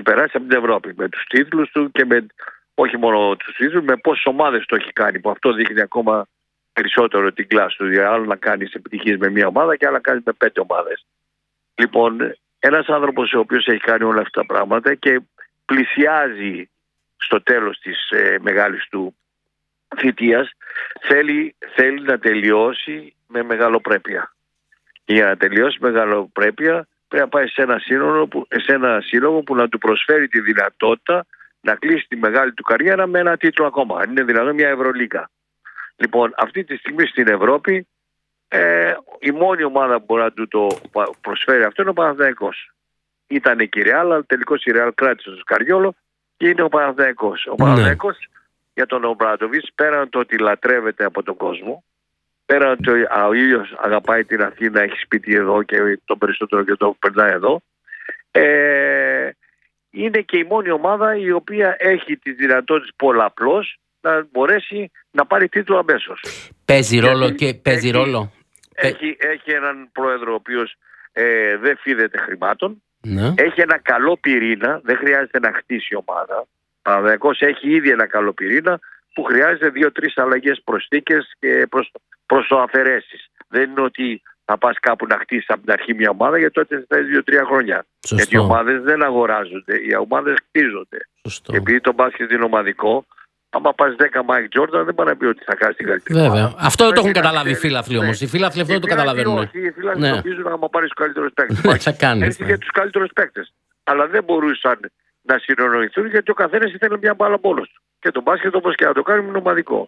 περάσει από την Ευρώπη. Με τους τίτλους του και με, όχι μόνο τους τίτλους, με πόσες ομάδες το έχει κάνει. Που αυτό δείχνει ακόμα περισσότερο την κλάση του. Δηλαδή, άλλο να κάνεις επιτυχίες με μία ομάδα και άλλο να κάνεις με 5 ομάδες. Λοιπόν, ένας άνθρωπος ο οποίος έχει κάνει όλα αυτά τα πράγματα και πλησιάζει στο τέλος της μεγάλης του θητείας, θέλει να τελειώσει με μεγαλοπρέπεια. Και για να τελειώσει με μεγαλοπρέπεια πρέπει να πάει σε ένα σύλλογο που να του προσφέρει τη δυνατότητα να κλείσει τη μεγάλη του καριέρα με ένα τίτλο ακόμα. Αν είναι δυνατόν, μια Ευρωλίγκα. Λοιπόν, αυτή τη στιγμή στην Ευρώπη η μόνη ομάδα που μπορεί να του το προσφέρει αυτό είναι ο Παναθηναϊκός. Ήταν και η Ρεάλ, αλλά τελικώς η Ρεάλ κράτησε το Σκαριόλο και είναι ο Παναθηναϊκός. Ο Παναθηναϊκός για τον Ομπράντοβιτς, πέραν το ότι λατρεύεται από τον κόσμο, πέραν ότι ο ίδιος αγαπάει την Αθήνα, έχει σπίτι εδώ και το περισσότερο και το περνάει εδώ, είναι και η μόνη ομάδα η οποία έχει τις δυνατότητες πολλαπλώς να μπορέσει να πάρει τίτλο αμέσως. Παίζει ρόλο και παίζει ρόλο. Έχει έναν πρόεδρο ο οποίος δεν φίδεται χρημάτων. Ναι. Έχει ένα καλό πυρήνα, δεν χρειάζεται να χτίσει ομάδα. Ο Παναθηναϊκός έχει ήδη ένα καλό πυρήνα που χρειάζεται 2-3 αλλαγές, προσθήκες και προσωαφαιρέσεις. Δεν είναι ότι θα πας κάπου να χτίσεις από την αρχή μια ομάδα, γιατί τότε θα είναι 2-3 χρόνια. Σωστό. Γιατί οι ομάδες δεν αγοράζονται, οι ομάδες χτίζονται. Σωστό. Και επειδή το μπάσκετ είναι ομαδικό, άμα πας 10 Mike Jordan, δεν πάει να πει ότι θα κάνει την καλύτερη. Βέβαια. Αυτό δεν το έχουν καταλάβει οι φίλαθλοι όμως. Οι φίλαθλοι αυτό δεν το καταλαβαίνουν. Όχι, οι φίλαθλοι νομίζουν άμα πάρει τους καλύτερους παίκτες. Ναι, θα κάνεις. Έτσι και τους καλύτερους παίκτες. Αλλά δεν μπορούσαν να συνονοηθούν γιατί ο καθένας ήθελε μια μπάλα μόνος του. Και το μπάσκετ, όπως και να το κάνουμε, είναι ομαδικό.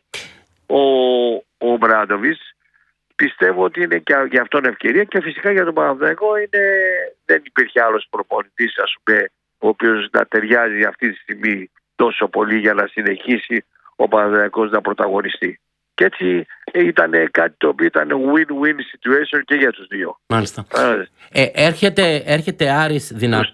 Ο Μπράντοβιτς πιστεύω ότι είναι και για αυτόν ευκαιρία και φυσικά για τον Παναθηναϊκό δεν υπήρχε άλλος προπονητής, ας πούμε, ο οποίος να ταιριάζει αυτή τη στιγμή τόσο πολύ για να συνεχίσει ο Παναθηναϊκός να πρωταγωνιστεί. Και έτσι ήταν κάτι το οποίο ήταν win-win situation και για τους δύο. Μάλιστα. Έρχεται Άρης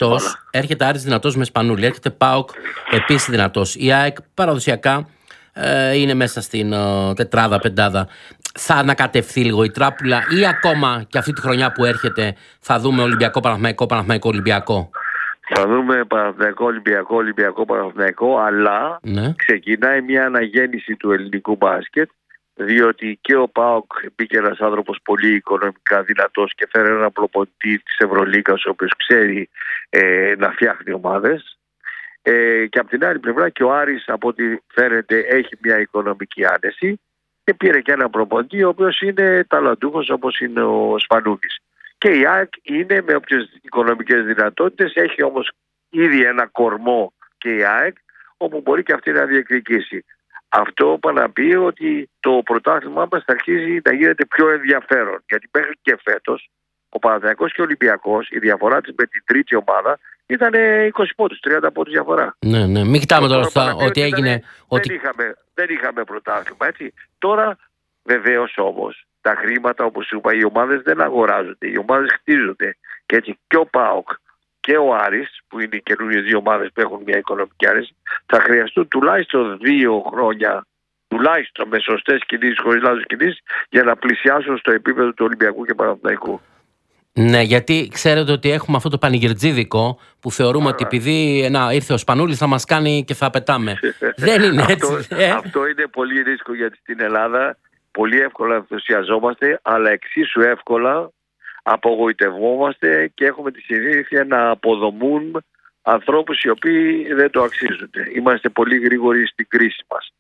δυνατός με Σπανούλη. Έρχεται ΠΑΟΚ επίσης δυνατός. Η ΑΕΚ παραδοσιακά είναι μέσα στην τετράδα, πεντάδα. Θα ανακατευθεί λίγο η τράπουλα ή ακόμα και αυτή τη χρονιά που έρχεται θα δούμε Ολυμπιακό, Παναθηναϊκό, Ολυμπιακό? Θα δούμε Παναθηναϊκό, Ολυμπιακό, Παναθηναϊκό, αλλά ξεκινάει μια αναγέννηση του ελληνικού μπάσκετ, διότι και ο ΠΑΟΚ μπήκε ένας άνθρωπος πολύ οικονομικά δυνατός και φέρει έναν προπονητή της Ευρωλίγκας ο οποίος ξέρει να φτιάχνει ομάδες. Και από την άλλη πλευρά και ο Άρης, από ό,τι φαίνεται, έχει μια οικονομική άνεση και πήρε και έναν προπονητή ο οποίος είναι ταλαντούχος όπως είναι ο Σπανούλης. Και η ΑΕΚ είναι με όποιες οικονομικές δυνατότητες, έχει όμως ήδη ένα κορμό και η ΑΕΚ όπου μπορεί και αυτή να διεκδικήσει. Αυτό πάει να πει ότι το πρωτάθλημα μας θα αρχίσει να γίνεται πιο ενδιαφέρον. Γιατί μέχρι και φέτος ο Παναθηναϊκός και ο Ολυμπιακός, η διαφορά της με την τρίτη ομάδα ήταν 20 πόντους, 30 πόντους διαφορά. Ναι, μην κοιτάμε τώρα ότι έγινε. Δεν είχαμε πρωτάθλημα, έτσι. Τώρα βεβαίως όμως τα χρήματα, όπως σου είπα, οι ομάδες δεν αγοράζονται, οι ομάδες χτίζονται. Και έτσι και ο ΠΑΟΚ και ο Άρης, που είναι οι καινούριες δύο ομάδες που έχουν μια οικονομική άρεση, θα χρειαστούν τουλάχιστον 2 χρόνια, τουλάχιστον με σωστές κινήσεις, χωρίς λάθος κινήσεις, για να πλησιάσουν στο επίπεδο του Ολυμπιακού και Παναθηναϊκού. Ναι, γιατί ξέρετε ότι έχουμε αυτό το πανηγυρτζίδικο που θεωρούμε ότι επειδή ήρθε ο Σπανούλης θα μας κάνει και θα πετάμε. Δεν είναι έτσι. Αυτό είναι πολύ ρίσκο γιατί στην Ελλάδα πολύ εύκολα ενθουσιαζόμαστε, αλλά εξίσου εύκολα απογοητευόμαστε και έχουμε τη συνήθεια να αποδομούν ανθρώπους οι οποίοι δεν το αξίζουν. Είμαστε πολύ γρήγοροι στην κρίση μας.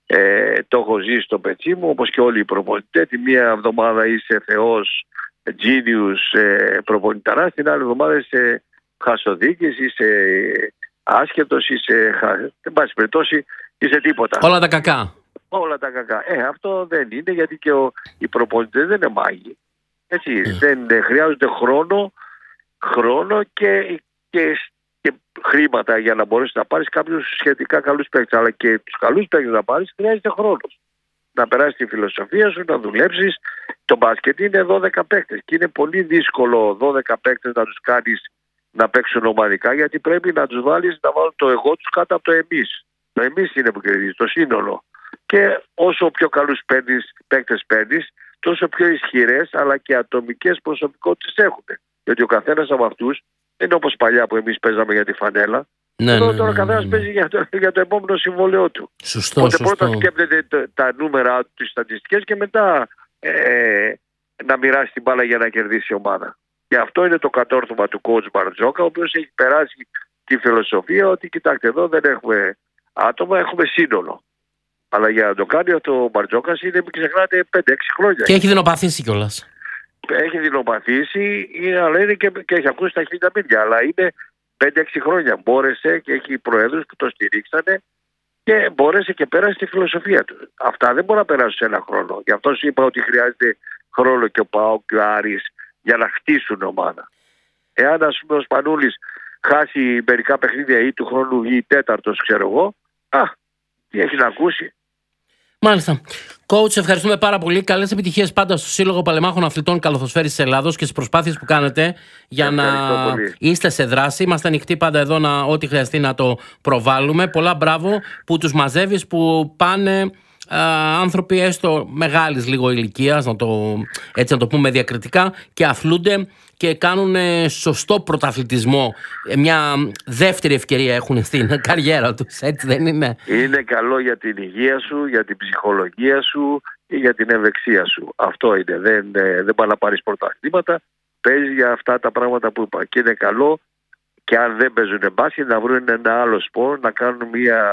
Το έχω ζήσει στο πετσί μου, όπως και όλοι οι προπονητές. Τη μία εβδομάδα είσαι θεός, genius, προπονηταράς, την άλλη εβδομάδα είσαι χασοδίκης, είσαι άσχετος, εν πάση περιπτώσει είσαι τίποτα. Όλα τα κακά. Όλα τα κακά. Αυτό δεν είναι, γιατί και οι προπονητές δεν είναι μάγοι. Έτσι, δεν χρειάζονται χρόνο και χρήματα για να μπορέσεις να πάρεις κάποιους σχετικά καλούς παίκτες. Αλλά και τους καλούς παίκτες να πάρεις χρειάζεται χρόνος. Να περάσεις τη φιλοσοφία σου, να δουλέψεις. Το μπάσκετ είναι 12 παίκτες και είναι πολύ δύσκολο 12 παίκτες να τους κάνεις να παίξουν ομαδικά, γιατί πρέπει να τους βάλεις να βάλουν το εγώ τους κάτω από το εμείς. Το εμείς είναι που κερδίζει, το σύνολο. Και όσο πιο καλούς παίκτες παίρνεις, τόσο πιο ισχυρές αλλά και ατομικές προσωπικότητες έχουν. Γιατί ο καθένας από αυτούς δεν είναι όπως παλιά που εμείς παίζαμε για τη φανέλα. Τώρα ο καθένας παίζει για το επόμενο συμβόλαιό του. Σωστό. Πρώτα σκέπτεται τα νούμερα, τις στατιστικές και μετά να μοιράσει την μπάλα για να κερδίσει η ομάδα. Και αυτό είναι το κατόρθωμα του coach Μπαρτζόκα, ο οποίος έχει περάσει τη φιλοσοφία ότι κοιτάξτε, εδώ δεν έχουμε άτομα, έχουμε σύνολο. Αλλά για να το κάνει ο Μπαρτζόκας είναι, μην ξεχνάτε, 5-6 χρόνια. Και έχει δεινοπαθήσει κιόλας. Έχει δεινοπαθήσει, αλλά είναι και έχει ακούσει τα χίλια μίλια. Αλλά είναι 5-6 χρόνια. Μπόρεσε και έχει προέδρους που το στηρίξανε και μπόρεσε και πέρασε τη φιλοσοφία του. Αυτά δεν μπορεί να περάσουν σε ένα χρόνο. Γι' αυτό σου είπα ότι χρειάζεται χρόνο και ο ΠΑΟΚ και ο Άρης για να χτίσουν ομάδα. Εάν, ας πούμε, ο Σπανούλης χάσει μερικά παιχνίδια ή του χρόνου ή τέταρτος, ξέρω εγώ, τι έχει να ακούσει. Μάλιστα. Coach, ευχαριστούμε πάρα πολύ. Καλές επιτυχίες πάντα στο Σύλλογο Παλεμάχων Αθλητών Καλαθοσφαίρης της Ελλάδος και στις προσπάθειες που κάνετε για να είστε σε δράση. Είμαστε ανοιχτοί πάντα εδώ ό,τι χρειαστεί να το προβάλλουμε. Πολλά μπράβο που τους μαζεύεις, που πάνε άνθρωποι έστω μεγάλης λίγο ηλικίας, έτσι να το πούμε διακριτικά, και αθλούνται και κάνουν σωστό πρωταθλητισμό. Μια δεύτερη ευκαιρία έχουν στην καριέρα τους, έτσι δεν είναι? Είναι καλό για την υγεία σου, για την ψυχολογία σου και για την ευεξία σου. Αυτό είναι. Δεν πάει να πάρεις πρωταθλήματα. Παίζει για αυτά τα πράγματα που είπα. Και είναι καλό, και αν δεν παίζουν μπάσκετ, να βρουν ένα άλλο σπορ, να κάνουν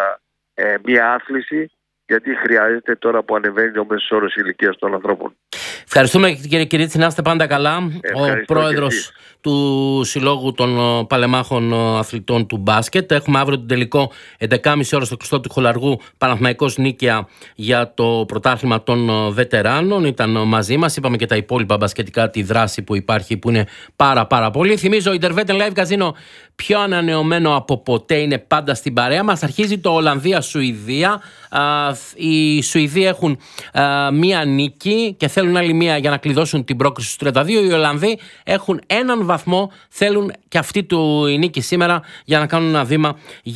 μια άθληση, γιατί χρειάζεται τώρα που ανεβαίνει ο μέσος όρος ηλικίας των ανθρώπων. Ευχαριστούμε, κύριε Κυρίτσι, να είστε πάντα καλά. Ο πρόεδρος του Συλλόγου των Παλεμάχων Αθλητών του Μπάσκετ. Έχουμε αύριο τον τελικό 11.30 ώρα στο κλειστό του Χολαργού, Παναθηναϊκός Νίκαια, για το πρωτάθλημα των βετεράνων. Ήταν μαζί μας. Είπαμε και τα υπόλοιπα μπασκετικά, τη δράση που υπάρχει, που είναι πάρα πολύ. Θυμίζω, Intervetten Live Casino, πιο ανανεωμένο από ποτέ, είναι πάντα στην παρέα μας. Αρχίζει το Ολλανδία-Σουηδία. Οι Σουηδοί έχουν μία νίκη και θέλουν άλλη μία για να κλειδώσουν την πρόκριση στους 32. Οι Ολλανδοί έχουν έναν βαθμό, θέλουν και αυτή η νίκη σήμερα για να κάνουν ένα βήμα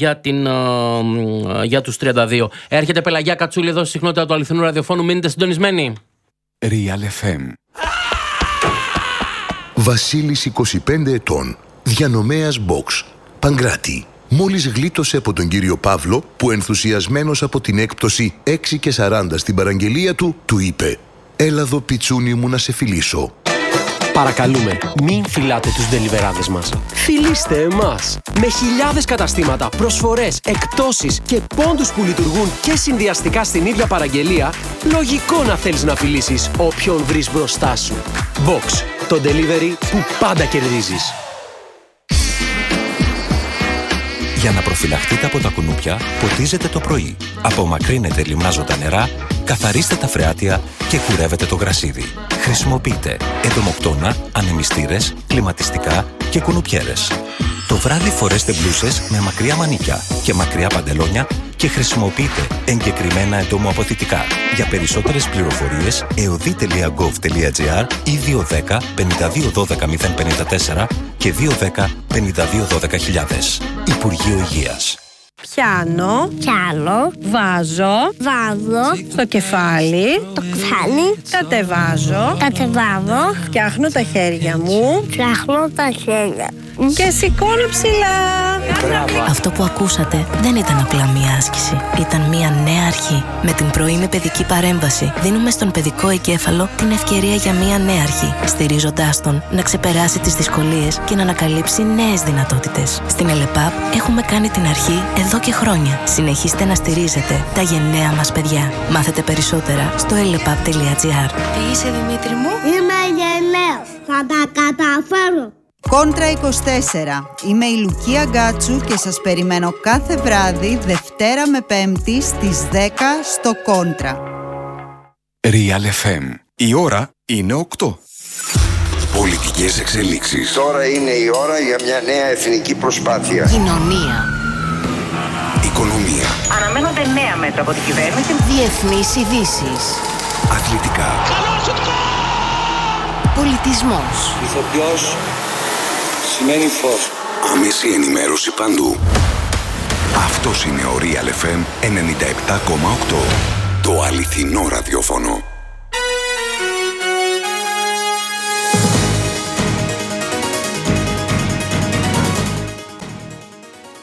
για τους 32. Έρχεται Πελαγιά Κατσούλη εδώ στη συχνότητα του αληθινού ραδιοφώνου. Μείνετε συντονισμένοι. Real FM. Βασίλης, 25 ετών, διανομέας box, Παγκράτη. Μόλις γλίτωσε από τον κύριο Παύλο, που ενθουσιασμένος από την έκπτωση 6,40 στην παραγγελία του, του είπε «Έλα εδώ, πιτσούνι μου, να σε φιλήσω». Παρακαλούμε, μην φυλάτε τους ντελιβεράδες μας. Φιλήστε εμάς. Με χιλιάδες καταστήματα, προσφορές, εκπτώσεις και πόντους που λειτουργούν και συνδυαστικά στην ίδια παραγγελία, λογικό να θέλεις να φιλήσεις όποιον βρεις μπροστά σου. Box, το delivery που πάντα κερδίζεις. Για να προφυλαχτείτε από τα κουνούπια, ποτίζετε το πρωί. Απομακρύνετε λιμνάζοντα νερά, καθαρίστε τα φρεάτια και κουρεύετε το γρασίδι. Χρησιμοποιείτε εντομοκτώνα, ανεμιστήρες, κλιματιστικά και κουνουπιέρες. Το βράδυ φορέστε μπλούσες με μακριά μανίκια και μακριά παντελόνια και χρησιμοποιείτε εγκεκριμένα εντομοαποθητικά. Για περισσότερες πληροφορίες, eodi.gov.gr ή 210 5212 054 και 210 5212 000. Υπουργείο Υγείας. Πιάνω, βάζω, στο κεφάλι, κατεβάζω, φτιάχνω τα χέρια μου, και σηκώνω ψηλά. Αυτό που ακούσατε δεν ήταν απλά μία άσκηση. Ήταν μία νέα αρχή. Με την πρωινή παιδική παρέμβαση δίνουμε στον παιδικό εγκέφαλο την ευκαιρία για μία νέα αρχή, στηρίζοντάς τον να ξεπεράσει τις δυσκολίες και να ανακαλύψει νέες δυνατότητες. Στην ΕΛΕΠΑΠ έχουμε κάνει την αρχή εδώ και χρόνια. Συνεχίστε να στηρίζετε τα γενναία μας παιδιά. Μάθετε περισσότερα στο elepap.gr. Τι είσαι, Δημήτρη μου? Είμαι γενναίος. Θα τα καταφέρω. Κόντρα 24. Είμαι η Λουκία Γκάτσου και σας περιμένω κάθε βράδυ, Δευτέρα με Πέμπτη στις 10 στο Κόντρα. Real FM. Η ώρα είναι 8. Πολιτικές εξελίξεις. Τώρα είναι η ώρα για μια νέα εθνική προσπάθεια. Κοινωνία. Οικονομία. Αναμένονται νέα μέτρα από την κυβέρνηση. Διεθνείς ειδήσεις. Αθλητικά. Πολιτισμός. Ηθοποιός σημαίνει φως. Άμεση ενημέρωση παντού. Αυτός είναι ο Real FM 97,8. Το αληθινό ραδιόφωνο.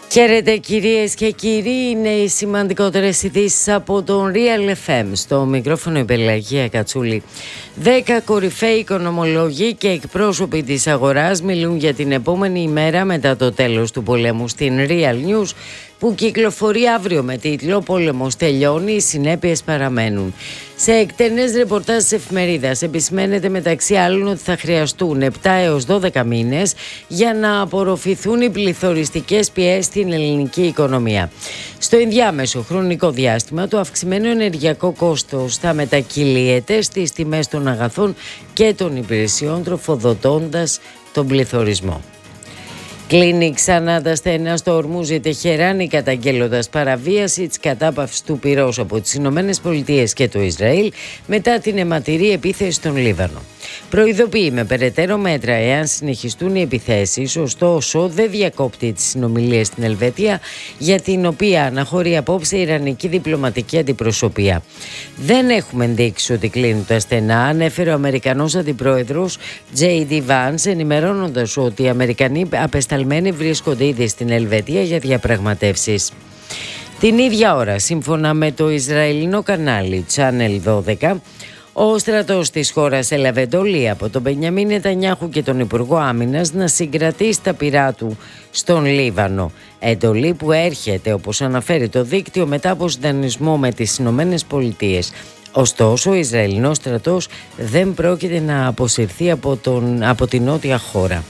Χαίρετε κυρίες και κύριοι, είναι οι σημαντικότερες ειδήσεις από τον Real FM. Στο μικρόφωνο η Πελαγία Κατσούλη. 10 κορυφαίοι οικονομολόγοι και εκπρόσωποι της αγοράς μιλούν για την επόμενη ημέρα μετά το τέλος του πολέμου στην Real News, που κυκλοφορεί αύριο με τίτλο «Πόλεμος τελειώνει, οι συνέπειες παραμένουν». Σε εκτενές ρεπορτάζ της εφημερίδας επισημαίνεται μεταξύ άλλων ότι θα χρειαστούν 7 έως 12 μήνες για να απορροφηθούν οι πληθωριστικές πιέσεις στην ελληνική οικονομία. Στο ενδιάμεσο χρονικό διάστημα, το αυξημένο ενεργειακό κόστος θα μετακυλίεται στις τιμές των αγαθών και των υπηρεσιών, τροφοδοτώντας τον πληθωρισμό. Κλείνει ξανά τα στενά στο Ορμούζ η Τεχεράνη, καταγγέλλοντας παραβίαση της κατάπαυσης του πυρός από τις ΗΠΑ και το Ισραήλ μετά την αιματηρή επίθεση στον Λίβανο. Προειδοποιεί με περαιτέρω μέτρα εάν συνεχιστούν οι επιθέσεις, ωστόσο δεν διακόπτει τις συνομιλίες στην Ελβετία, για την οποία αναχωρεί απόψε η Ιρανική διπλωματική αντιπροσωπεία. Δεν έχουμε ενδείξει ότι κλείνουν τα στενά, ανέφερε ο Αμερικανός αντιπρόεδρος J.D. Vance, ενημερώνοντας ότι οι Αμερικανοί απεσταλμένοι βρίσκονται ήδη στην Ελβετία για διαπραγματεύσεις. Την ίδια ώρα, σύμφωνα με το Ισραηλινό κανάλι Channel 12, ο στρατός της χώρας έλαβε εντολή από τον Μπενιαμίν Νετανιάχου και τον Υπουργό Άμυνας να συγκρατήσει τα πυρά του στον Λίβανο. Εντολή που έρχεται, όπως αναφέρει το δίκτυο, μετά από συντονισμό με τις ΗΠΑ. Ωστόσο, ο Ισραηλινός στρατός δεν πρόκειται να αποσυρθεί από την νότια χώρα.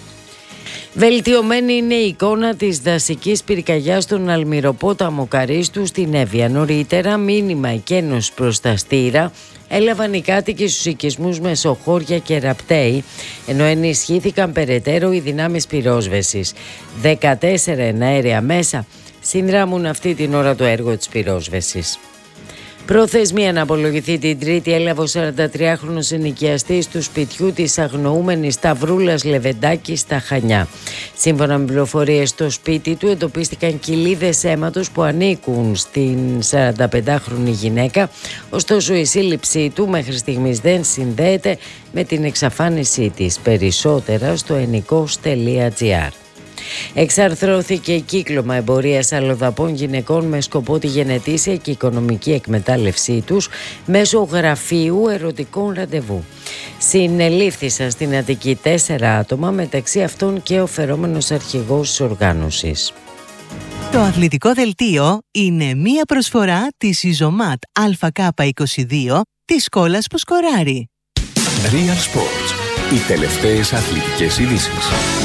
Βελτιωμένη είναι η εικόνα της δασικής πυρκαγιάς στον Αλμυροπόταμο Καρίστου στην Εύβοια. Νωρίτερα, μήνυμα εκένωσης προς τα στήρα έλαβαν οι κάτοικοι στους οικισμούς Μεσοχώρια και Ραπτέη, ενώ ενισχύθηκαν περαιτέρω οι δυνάμεις πυρόσβεσης. 14 εναέρια μέσα συνδράμουν αυτή την ώρα το έργο της πυρόσβεσης. Προθεσμία να απολογηθεί την Τρίτη έλαβε ο 43χρονος ενοικιαστής του σπιτιού της αγνοούμενης Σταυρούλας Λεβεντάκη στα Χανιά. Σύμφωνα με πληροφορίες, στο σπίτι του εντοπίστηκαν κοιλίδες αίματος που ανήκουν στην 45χρονη γυναίκα, ωστόσο η σύλληψή του μέχρι στιγμής δεν συνδέεται με την εξαφάνισή της. Περισσότερα στο ενικός.gr. Εξαρθρώθηκε κύκλωμα εμπορίας αλλοδαπών γυναικών με σκοπό τη γενετήσια και οικονομική εκμετάλλευσή τους μέσω γραφείου ερωτικών ραντεβού. Συνελήφθησαν στην Αττική 4 άτομα, μεταξύ αυτών και ο φερόμενος αρχηγός της οργάνωσης. Το αθλητικό δελτίο είναι μία προσφορά της Ιζωμάτ ΑΚ22 της σκόλας που σκοράρει. Real Sports. Οι τελευταίες αθλητικές ειδήσεις.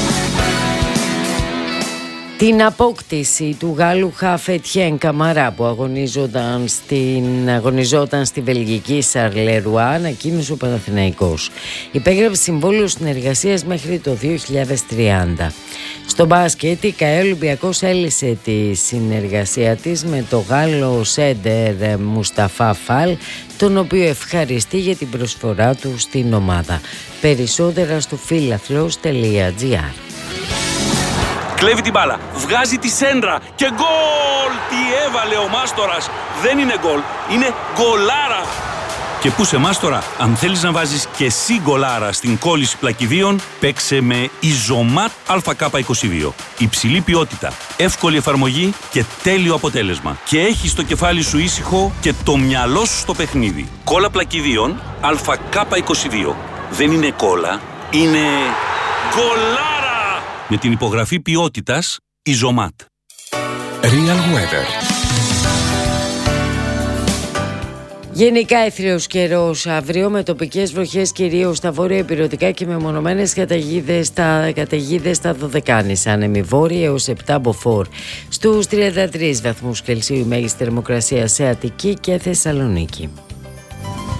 Την απόκτηση του Γάλλου χαφ Ετιέν Καμαρά, που αγωνιζόταν στη βελγική Σαρλερουά, ανακοίνωσε ο Παναθηναϊκός. Υπέγραψε συμβόλαιο συνεργασίας μέχρι το 2030. Στο μπάσκετ, η ΚΑΕ Ολυμπιακός έλυσε τη συνεργασία της με το Γάλλο σέντερ Μουσταφά Φαλ, τον οποίο ευχαριστεί για την προσφορά του στην ομάδα. Περισσότερα στο φιλαθλός.gr. Κλέβει την μπάλα, βγάζει τη σέντρα και γκολ! Τι έβαλε ο Μάστορας! Δεν είναι γκολ, είναι γκολάρα! Και πού σε Μάστορα, αν θέλεις να βάζεις και εσύ γκολάρα στην κόλληση πλακιδίων, παίξε με Ιζωμάτ ΑΚ22. Υψηλή ποιότητα, εύκολη εφαρμογή και τέλειο αποτέλεσμα. Και έχεις το κεφάλι σου ήσυχο και το μυαλό σου στο παιχνίδι. Κόλλα πλακιδίων ΑΚ22. Δεν είναι κόλλα, είναι γκολάρα! Με την υπογραφή ποιότητας Ιζωμάτ. Real Weather. Γενικά έθριος καιρός αύριο, με τοπικές βροχές κυρίως στα βόρεια ηπειρωτικά και μεμονωμένες καταιγίδες στα Δωδεκάνησα, άνεμη βόρεια έως 7 μποφόρ. Στους 33 βαθμούς Κελσίου η μέγιστη θερμοκρασία σε Αττική και Θεσσαλονίκη.